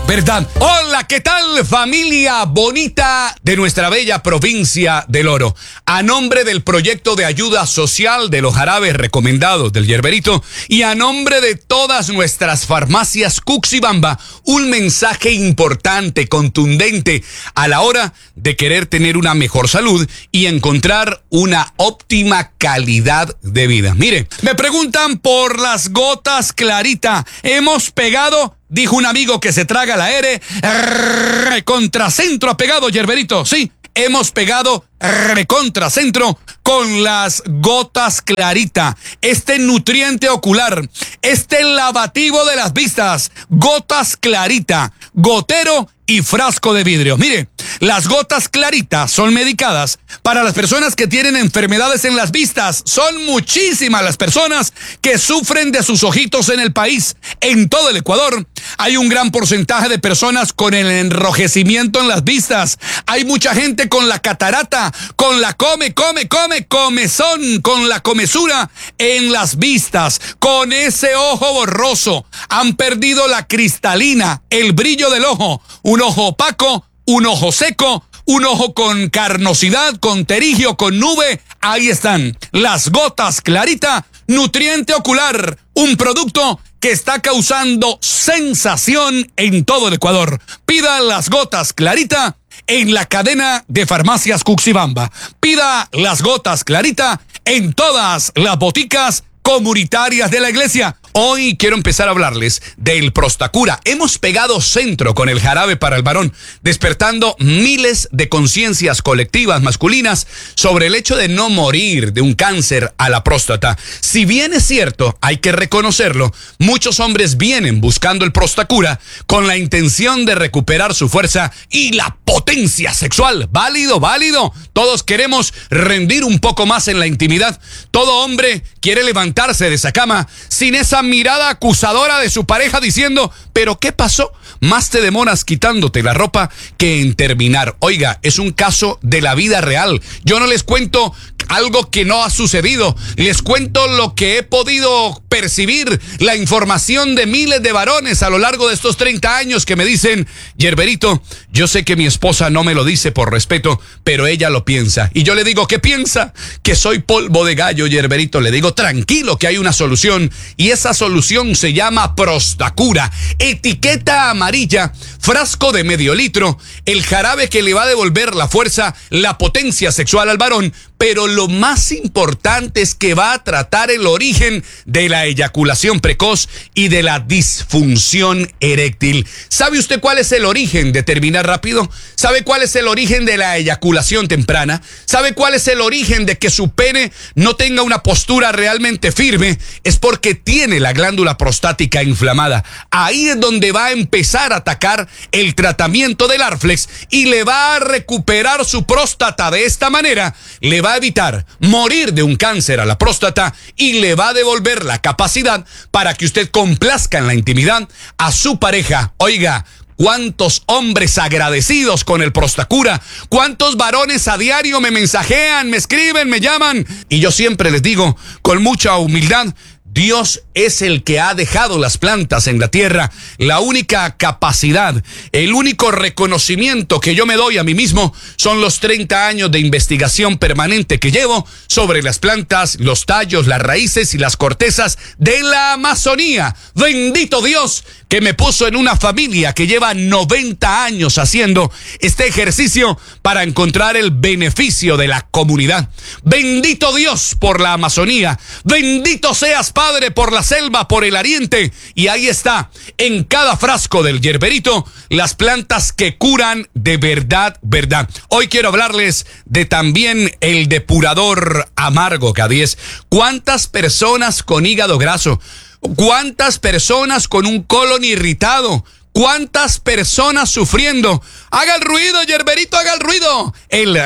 verdad. Hola, ¿qué tal, familia bonita de nuestra bella provincia del Oro? A nombre del proyecto de ayuda social de los jarabes recomendados del Yerberito y a nombre de todas nuestras farmacias Cuxibamba, un mensaje importante, contundente a la hora de querer tener una mejor salud y encontrar una óptima calidad de vida. Mire, me preguntan por las gotas Clarita. Hemos pegado, dijo un amigo que se traga la R, contracentro ha pegado, Yerberito. Sí, hemos pegado recontracentro con las gotas Clarita. Este nutriente ocular, este lavativo de las vistas, gotas Clarita, gotero y frasco de vidrio. Mire, las gotas Clarita son medicadas para las personas que tienen enfermedades en las vistas. Son muchísimas las personas que sufren de sus ojitos en el país. En todo el Ecuador hay un gran porcentaje de personas con el enrojecimiento en las vistas. Hay mucha gente con la catarata, con la comezón, con la comezura en las vistas, con ese ojo borroso. Han perdido la cristalina, el brillo del ojo. Un ojo opaco, un ojo seco, un ojo con carnosidad, con terigio, con nube. Ahí están las gotas Clarita, nutriente ocular, un producto que está causando sensación en todo el Ecuador. Pida las gotas Clarita en la cadena de farmacias Cuxibamba. Pida las gotas Clarita en todas las boticas comunitarias de la iglesia. Hoy quiero empezar a hablarles del Prostacura. Hemos pegado centro con el jarabe para el varón, despertando miles de conciencias colectivas masculinas sobre el hecho de no morir de un cáncer a la próstata. Si bien es cierto, hay que reconocerlo, muchos hombres vienen buscando el Prostacura con la intención de recuperar su fuerza y la potencia sexual. Válido. Todos queremos rendir un poco más en la intimidad. Todo hombre quiere levantarse de esa cama sin esa mirada acusadora de su pareja diciendo, ¿pero qué pasó? Más te demoras quitándote la ropa que en terminar. Oiga, es un caso de la vida real. Yo no les cuento algo que no ha sucedido. Les cuento lo que he podido percibir, la información de miles de varones a lo largo de estos 30 años que me dicen, Yerberito, yo sé que mi esposa no me lo dice por respeto, pero ella lo piensa. Y yo le digo, ¿qué piensa? Que soy polvo de gallo, Yerberito. Le digo, tranquilo, que hay una solución. Y esa solución se llama Prostacura. Etiqueta amarilla, frasco de medio litro, el jarabe que le va a devolver la fuerza, la potencia sexual al varón. Pero lo más importante es que va a tratar el origen de la eyaculación precoz y de la disfunción eréctil. ¿Sabe usted cuál es el origen de terminar rápido? ¿Sabe cuál es el origen de la eyaculación temprana? ¿Sabe cuál es el origen de que su pene no tenga una postura realmente firme? Es porque tiene la glándula prostática inflamada. Ahí es donde va a empezar a atacar el tratamiento del Arflex y le va a recuperar su próstata. De esta manera le va a evitar morir de un cáncer a la próstata y le va a devolver la capacidad para que usted complazca en la intimidad a su pareja. Oiga, ¿cuántos hombres agradecidos con el Prostacura? ¿Cuántos varones a diario me mensajean, me escriben, me llaman? Y yo siempre les digo, con mucha humildad, Dios es el que ha dejado las plantas en la tierra. La única capacidad, el único reconocimiento que yo me doy a mí mismo son los 30 años de investigación permanente que llevo sobre las plantas, los tallos, las raíces y las cortezas de la Amazonía. Bendito Dios que me puso en una familia que lleva 90 años haciendo este ejercicio para encontrar el beneficio de la comunidad. Bendito Dios por la Amazonía. Bendito seas, Padre, por la selva, por el ariente. Y ahí está, en cada frasco del Yerberito, las plantas que curan de verdad. Hoy quiero hablarles de también el depurador amargo K10. ¿Cuántas personas con hígado graso? ¿Cuántas personas con un colon irritado? ¿Cuántas personas sufriendo? Haga el ruido, Yerberito, haga el ruido.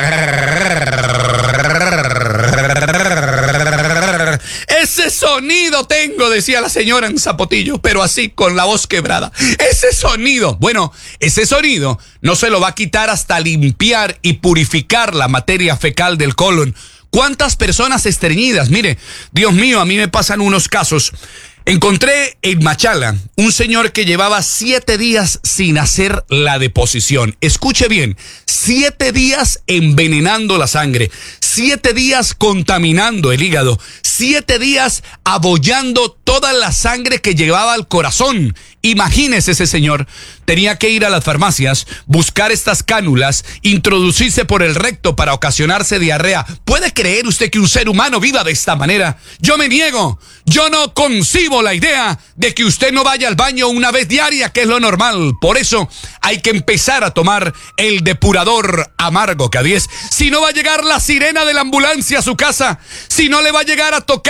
Ese sonido tengo, decía la señora en Zapotillo, pero así con la voz quebrada. Ese sonido, bueno, ese sonido no se lo va a quitar hasta limpiar y purificar la materia fecal del colon. ¿Cuántas personas estreñidas? Mire, Dios mío, a mí me pasan unos casos. Encontré en Machala un señor que llevaba 7 días sin hacer la deposición. Escuche bien, 7 días envenenando la sangre, 7 días contaminando el hígado, 7 días abollando toda la sangre que llevaba al corazón. Imagínese, ese señor tenía que ir a las farmacias, buscar estas cánulas, introducirse por el recto para ocasionarse diarrea. ¿Puede creer usted que un ser humano viva de esta manera? Yo me niego. Yo no concibo la idea de que usted no vaya al baño una vez diaria, que es lo normal. Por eso hay que empezar a tomar el depurador amargo K10. Si no, va a llegar la sirena de la ambulancia a su casa. Si no, le va a llegar a tocar